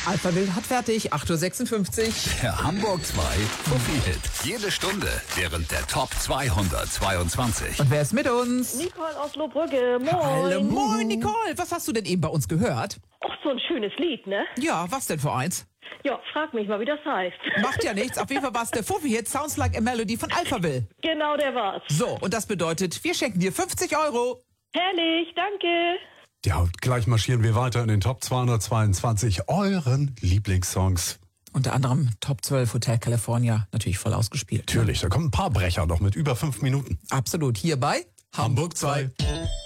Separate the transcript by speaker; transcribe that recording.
Speaker 1: Alphaville hat fertig, 8.56 Uhr.
Speaker 2: Der Hamburg 2 Fuffi-Hit. Jede Stunde während der Top 222.
Speaker 1: Und wer ist mit uns?
Speaker 3: Nicole aus Lohbrügge, moin.
Speaker 1: Hallo, moin Nicole. Was hast du denn eben bei uns gehört?
Speaker 3: Och, so ein schönes Lied, ne?
Speaker 1: Ja, was denn für eins?
Speaker 3: Ja, frag mich mal, wie das heißt.
Speaker 1: Macht ja nichts. Auf jeden Fall war es der Fuffi-Hit Sounds Like a Melody von Alphaville.
Speaker 3: Genau, der war's.
Speaker 1: So, und das bedeutet, wir schenken dir 50 Euro.
Speaker 3: Herrlich, danke.
Speaker 4: Ja, und gleich marschieren wir weiter in den Top 222 euren Lieblingssongs.
Speaker 1: Unter anderem Top 12 Hotel California, natürlich voll ausgespielt.
Speaker 4: Natürlich, da kommen ein paar Brecher noch mit über 5 Minuten.
Speaker 1: Absolut, hierbei
Speaker 4: Hamburg 2.